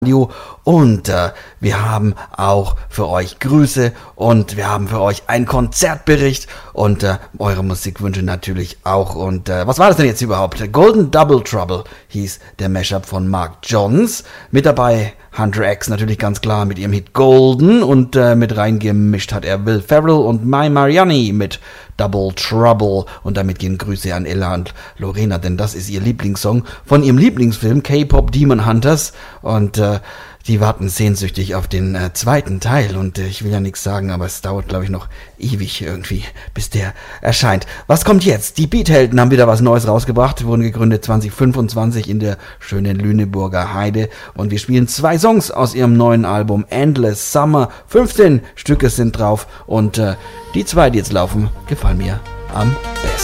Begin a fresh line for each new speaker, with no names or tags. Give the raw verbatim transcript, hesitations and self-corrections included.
Und äh, wir haben auch für euch Grüße und wir haben für euch einen Konzertbericht und äh, eure Musikwünsche natürlich auch. Und äh, was war das denn jetzt überhaupt? Golden Double Trouble hieß der Mashup von Mark Johns. Mit dabei Hunter X natürlich ganz klar mit ihrem Hit Golden und äh, mit reingemischt hat er Will Ferrell und Mai Mariani mit Double Trouble. Und damit gehen Grüße an Ella und Lorena, denn das ist ihr Lieblingssong von ihrem Lieblingsfilm K-Pop Demon Hunters. Und äh, die warten sehnsüchtig auf den äh, zweiten Teil. Und äh, ich will ja nichts sagen, aber es dauert, glaube ich, noch ewig irgendwie, bis der erscheint. Was kommt jetzt? Die Beathelden haben wieder was Neues rausgebracht, wurden gegründet zwanzig fünfundzwanzig in der schönen Lüneburger Heide. Und wir spielen zwei Songs aus ihrem neuen Album Endless Summer. fünfzehn Stücke sind drauf und äh, die zwei, die jetzt laufen, gefallen mir am besten.